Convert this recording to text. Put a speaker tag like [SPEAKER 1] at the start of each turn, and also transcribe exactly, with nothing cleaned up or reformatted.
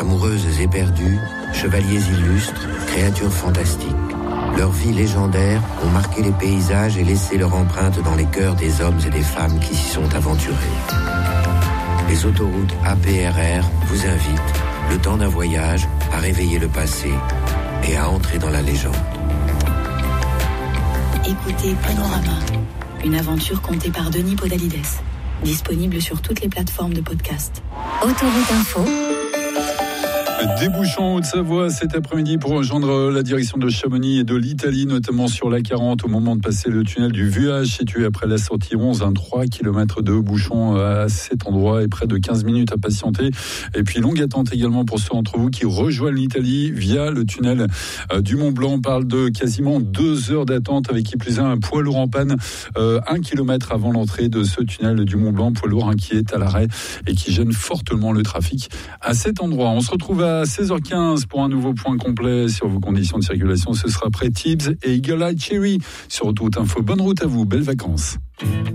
[SPEAKER 1] Amoureuses éperdues, chevaliers illustres, créatures fantastiques. Leurs vies légendaires ont marqué les paysages et laissé leur empreinte dans les cœurs des hommes et des femmes qui s'y sont aventurés. Les autoroutes A P R R vous invitent, le temps d'un voyage, à réveiller le passé et à entrer dans la légende.
[SPEAKER 2] Écoutez Panorama, une aventure contée par Denis Podalides. Disponible sur toutes les plateformes de podcast.
[SPEAKER 3] Autoroute Info.
[SPEAKER 4] Des bouchons en Haute-Savoie cet après-midi pour rejoindre la direction de Chamonix et de l'Italie, notamment sur l'A quarante au moment de passer le tunnel du Vuage, situé après la sortie onze, un trois kilomètres de bouchons à cet endroit et près de quinze minutes à patienter. Et puis longue attente également pour ceux d'entre vous qui rejoignent l'Italie via le tunnel du Mont-Blanc. On parle de quasiment deux heures d'attente avec qui plus est un poids lourd en panne, euh, un kilomètre avant l'entrée de ce tunnel du Mont-Blanc, poids lourd hein, qui est à l'arrêt et qui gêne fortement le trafic à cet endroit. On se retrouve à À seize heures quinze pour un nouveau point complet sur vos conditions de circulation. Ce sera après Tibbs et Eagle Eye Cherry sur Autoroute Info. Bonne route à vous, belles vacances.